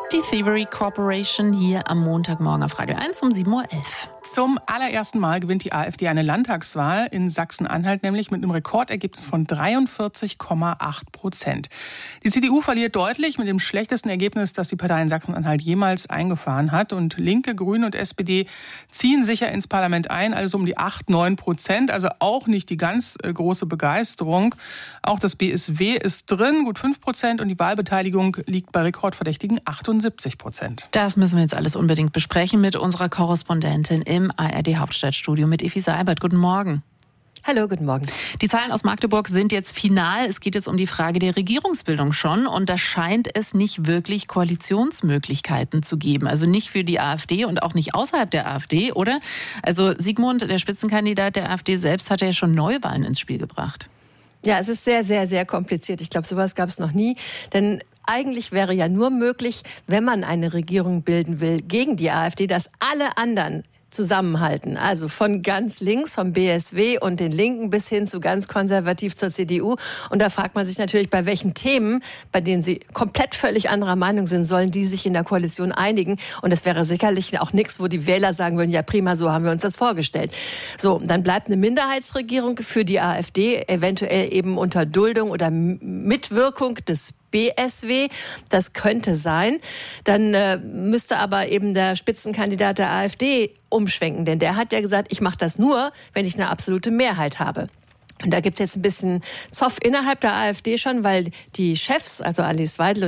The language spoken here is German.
Die Thievery Corporation hier am Montagmorgen auf Radio 1 um 7.11 Uhr. Zum allerersten Mal gewinnt die AfD eine Landtagswahl in Sachsen-Anhalt, nämlich mit einem Rekordergebnis von 43,8%. Die CDU verliert deutlich mit dem schlechtesten Ergebnis, das die Partei in Sachsen-Anhalt jemals eingefahren hat. Und Linke, Grüne und SPD ziehen sicher ins Parlament ein, also um die 8-9%. Also auch nicht die ganz große Begeisterung. Auch das BSW ist drin, gut 5%. Und die Wahlbeteiligung liegt bei rekordverdächtigen 78%. Das müssen wir jetzt alles unbedingt besprechen mit unserer Korrespondentin im ARD-Hauptstadtstudio mit Effi Seibert. Guten Morgen. Hallo, guten Morgen. Die Zahlen aus Magdeburg sind jetzt final. Es geht jetzt um die Frage der Regierungsbildung schon. Und da scheint es nicht wirklich Koalitionsmöglichkeiten zu geben. Also nicht für die AfD und auch nicht außerhalb der AfD, oder? Also Sigmund, der Spitzenkandidat der AfD selbst, hat ja schon Neuwahlen ins Spiel gebracht. Ja, es ist sehr, sehr, sehr kompliziert. Ich glaube, sowas gab es noch nie. Denn eigentlich wäre ja nur möglich, wenn man eine Regierung bilden will gegen die AfD, dass alle anderen zusammenhalten. Also von ganz links, vom BSW und den Linken bis hin zu ganz konservativ zur CDU. Und da fragt man sich natürlich, bei welchen Themen, bei denen sie komplett völlig anderer Meinung sind, sollen die sich in der Koalition einigen. Und das wäre sicherlich auch nichts, wo die Wähler sagen würden, ja prima, so haben wir uns das vorgestellt. So, dann bleibt eine Minderheitsregierung für die AfD, eventuell eben unter Duldung oder Mitwirkung des BSW, das könnte sein. Dann müsste aber eben der Spitzenkandidat der AfD umschwenken, denn der hat ja gesagt, ich mache das nur, wenn ich eine absolute Mehrheit habe. Und da gibt es jetzt ein bisschen Zoff innerhalb der AfD schon, weil die Chefs, also Alice Weidel